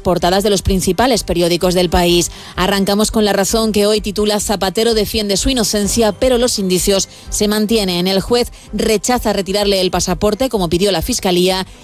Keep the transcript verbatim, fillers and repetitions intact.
portadas de los principales periódicos del país. Arrancamos con La Razón, que hoy titula Zapatero defiende su inocencia, pero los indicios se mantienen. El juez rechaza retirarle el pasaporte, como pidió la Fiscalía,